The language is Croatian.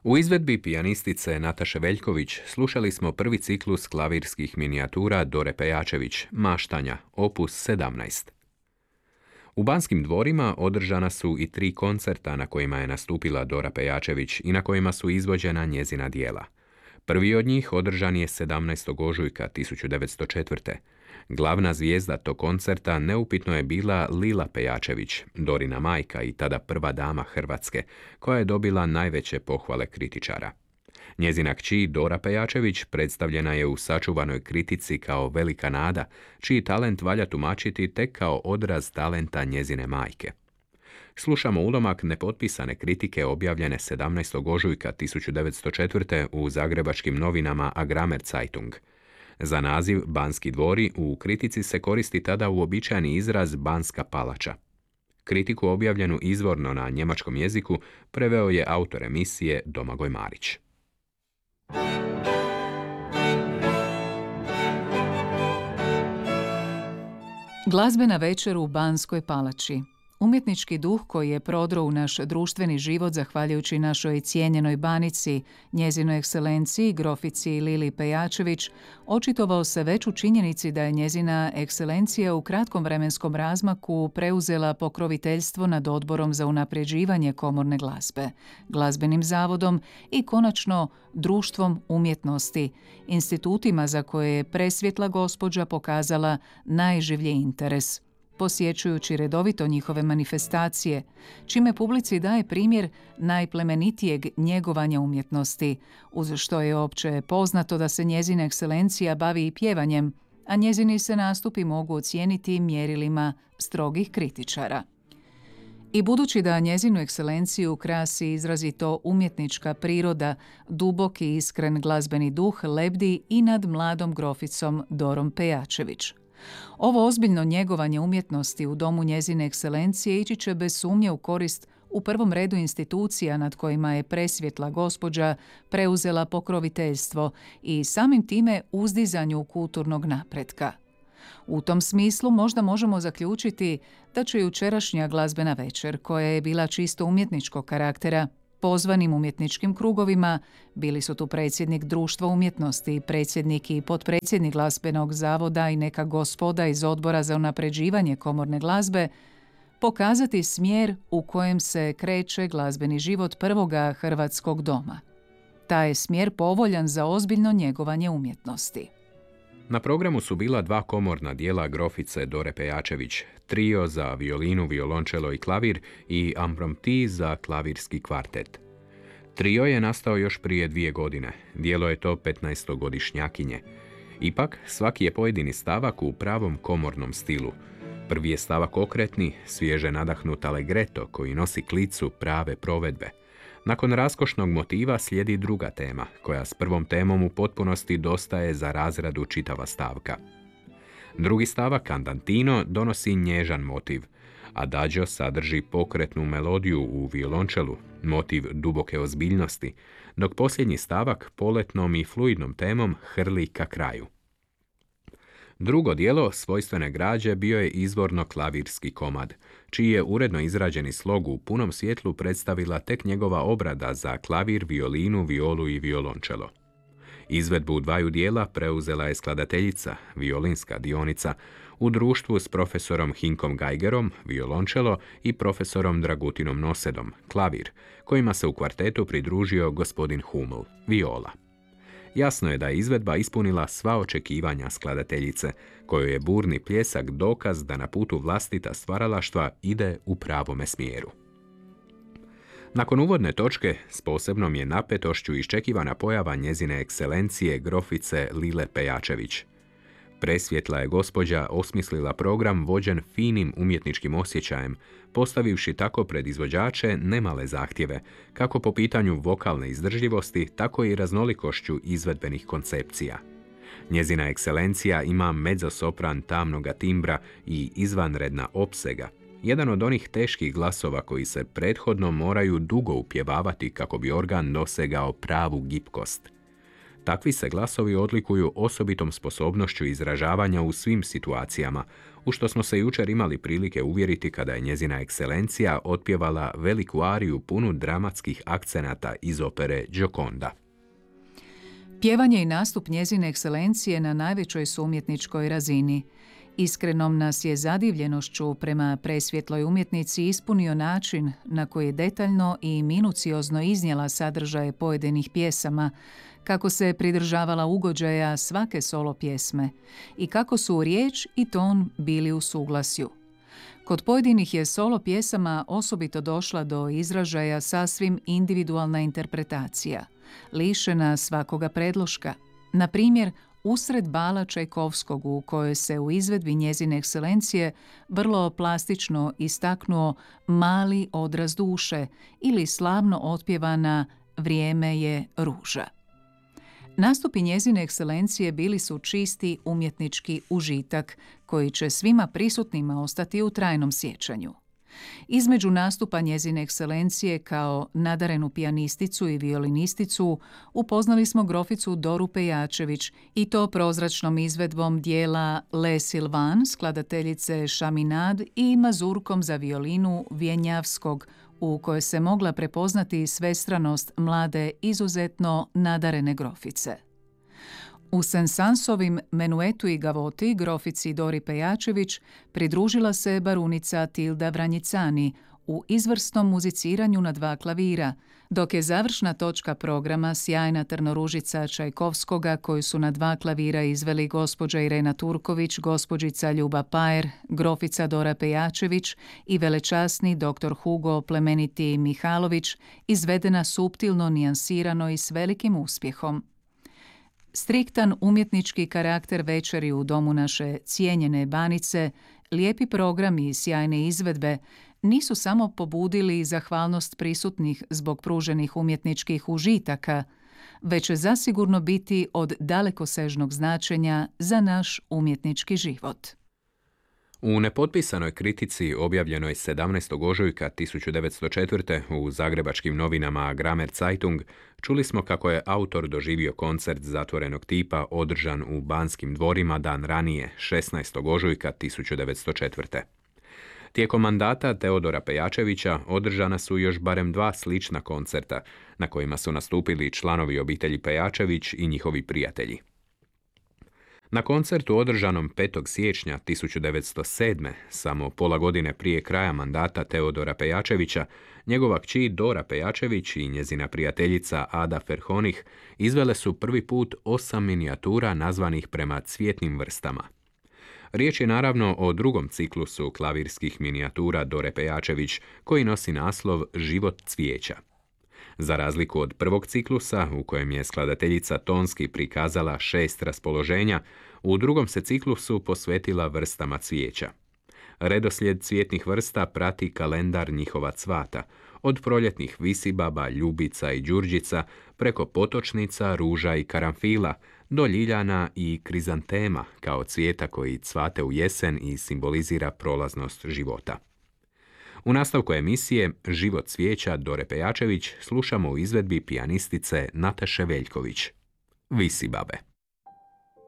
U izvedbi pijanistice Nataše Veljković slušali smo prvi ciklus klavirskih minijatura Dore Pejačević, Maštanja, opus 17. U Banskim dvorima održana su i 3 koncerta na kojima je nastupila Dora Pejačević i na kojima su izvođena njezina djela. Prvi od njih održan je 17. ožujka 1904. Glavna zvijezda tog koncerta neupitno je bila Lila Pejačević, Dorina majka i tada prva dama Hrvatske, koja je dobila najveće pohvale kritičara. Njezina kći Dora Pejačević predstavljena je u sačuvanoj kritici kao velika nada, čiji talent valja tumačiti tek kao odraz talenta njezine majke. Slušamo ulomak nepotpisane kritike objavljene 17. ožujka 1904. u zagrebačkim novinama Agramer Zeitung. Za naziv Banski dvori u kritici se koristi tada uobičajeni izraz Banska palača. Kritiku objavljenu izvorno na njemačkom jeziku preveo je autor emisije Domagoj Marić. Glazbena večer u Banskoj palači. Umjetnički duh koji je prodro u naš društveni život zahvaljujući našoj cijenjenoj banici, njezinoj ekscelenciji, grofici Lili Pejačević, očitovao se već u činjenici da je njezina ekscelencija u kratkom vremenskom razmaku preuzela pokroviteljstvo nad Odborom za unapređivanje komorne glazbe, Glazbenim zavodom i konačno Društvom umjetnosti, institutima za koje je presvjetla gospođa pokazala najživlji interes, posjećujući redovito njihove manifestacije, čime publici daje primjer najplemenitijeg njegovanja umjetnosti, uz što je opće poznato da se njezina ekscelencija bavi i pjevanjem, a njezini se nastupi mogu ocijeniti mjerilima strogih kritičara. I budući da njezinu ekscelenciju krasi izrazito umjetnička priroda, duboki i iskren glazbeni duh lebdi i nad mladom groficom Dorom Pejačević. Ovo ozbiljno njegovanje umjetnosti u domu njezine ekscelencije ići će bez sumnje u korist u prvom redu institucija nad kojima je presvjetla gospođa preuzela pokroviteljstvo i samim time uzdizanju kulturnog napretka. U tom smislu možda možemo zaključiti da će jučerašnja glazbena večer, koja je bila čisto umjetničkog karaktera, pozvanim umjetničkim krugovima, bili su tu predsjednik Društva umjetnosti, predsjednik i potpredsjednik Glazbenog zavoda i neka gospoda iz Odbora za unapređivanje komorne glazbe, pokazati smjer u kojem se kreće glazbeni život prvoga hrvatskog doma. Taj je smjer povoljan za ozbiljno njegovanje umjetnosti. Na programu su bila 2 komorna dijela grofice Dore Pejačević, trio za violinu, violončelo i klavir i impromptu za klavirski kvartet. Trio je nastao još prije 2 godine, dijelo je to 15-godišnjakinje. Ipak, svaki je pojedini stavak u pravom komornom stilu. Prvi je stavak okretni, svježe nadahnut allegretto koji nosi klicu prave provedbe. Nakon raskošnog motiva slijedi druga tema, koja s prvom temom u potpunosti dostaje za razradu čitava stavka. Drugi stavak, andantino, donosi nježan motiv. Adagio sadrži pokretnu melodiju u violončelu, motiv duboke ozbiljnosti, dok posljednji stavak poletnom i fluidnom temom hrli ka kraju. Drugo dijelo svojstvene građe bio je izvorno klavirski komad, čiji je uredno izrađeni slog u punom svjetlu predstavila tek njegova obrada za klavir, violinu, violu i violončelo. Izvedbu 2 dijela preuzela je skladateljica, violinska dionica, u društvu s profesorom Hinkom Geigerom, violončelo, i profesorom Dragutinom Nosedom, klavir, kojima se u kvartetu pridružio gospodin Hummel, viola. Jasno je da je izvedba ispunila sva očekivanja skladateljice, kojoj je burni pljesak dokaz da na putu vlastita stvaralaštva ide u pravome smjeru. Nakon uvodne točke, s posebnom je napetošću iščekivana pojava njezine ekscelencije grofice Lile Pejačević. Presvjetla je gospođa osmislila program vođen finim umjetničkim osjećajem, postavivši tako pred izvođače nemale zahtjeve, kako po pitanju vokalne izdržljivosti, tako i raznolikošću izvedbenih koncepcija. Njezina ekscelencija ima mezzosopran tamnoga timbra i izvanredna opsega, jedan od onih teških glasova koji se prethodno moraju dugo upjevavati kako bi organ dosegao pravu gipkost. Takvi se glasovi odlikuju osobitom sposobnošću izražavanja u svim situacijama, u što smo se jučer imali prilike uvjeriti kada je njezina ekscelencija otpjevala veliku ariju punu dramatskih akcenata iz opere Gioconda. Pjevanje i nastup njezine ekscelencije na najvećoj su umjetničkoj razini. Iskrenom nas je zadivljenošću prema presvjetloj umjetnici ispunio način na koji je detaljno i minuciozno iznijela sadržaje pojedinih pjesama, kako se pridržavala ugođaja svake solo pjesme i kako su riječ i ton bili u suglasju. Kod pojedinih je solo pjesama osobito došla do izražaja sasvim individualna interpretacija, lišena svakoga predloška. Na primjer, usred bala Čajkovskog u kojoj se u izvedbi njezine ekscelencije vrlo plastično istaknuo mali odraz duše ili slavno otpjevana Vrijeme je ruža. Nastupi njezine ekscelencije bili su čisti umjetnički užitak koji će svima prisutnima ostati u trajnom sjećanju. Između nastupa njezine ekscelencije kao nadarenu pijanisticu i violinisticu upoznali smo groficu Doru Pejačević i to prozračnom izvedbom dijela Le Sylvain skladateljice Chaminade i mazurkom za violinu Vjenjavskog u kojoj se mogla prepoznati svestranost mlade izuzetno nadarene grofice. U Sensansovim Menuetu i Gavoti grofici Dori Pejačević pridružila se barunica Tilda Vranjicani u izvrsnom muziciranju na 2 klavira, dok je završna točka programa sjajna trnoružica Čajkovskoga koju su na 2 klavira izveli gospođa Irena Turković, gospođica Ljuba Pajer, grofica Dora Pejačević i velečasni dr. Hugo Plemeniti Mihalović, izvedena suptilno, nijansirano i s velikim uspjehom. Striktan umjetnički karakter večeri u domu naše cijenjene Banice, lijepi program i sjajne izvedbe nisu samo pobudili zahvalnost prisutnih zbog pruženih umjetničkih užitaka, već će zasigurno biti od dalekosežnog značenja za naš umjetnički život. U nepotpisanoj kritici objavljenoj 17. ožujka 1904. u zagrebačkim novinama Gramer Zeitung čuli smo kako je autor doživio koncert zatvorenog tipa održan u Banskim dvorima dan ranije, 16. ožujka 1904. Tijekom mandata Teodora Pejačevića održana su još barem 2 slična koncerta, na kojima su nastupili članovi obitelji Pejačević i njihovi prijatelji. Na koncertu održanom 5. siječnja 1907. samo pola godine prije kraja mandata Teodora Pejačevića, njegova kći Dora Pejačević i njezina prijateljica Ada Ferhonih izvele su prvi put 8 minijatura nazvanih prema cvjetnim vrstama. Riječ je naravno o drugom ciklusu klavirskih minijatura Dore Pejačević koji nosi naslov Život cvijeća. Za razliku od prvog ciklusa, u kojem je skladateljica tonski prikazala 6 raspoloženja, u drugom se ciklusu posvetila vrstama cvijeća. Redoslijed cvjetnih vrsta prati kalendar njihova cvata, od proljetnih visibaba, ljubica i đurđica, preko potočnica, ruža i karanfila, do ljiljana i krizantema, kao cvijeta koji cvate u jesen i simbolizira prolaznost života. U nastavku emisije Život cvijeća Dore Pejačević slušamo u izvedbi pijanistice Nataše Veljković. Visibabe.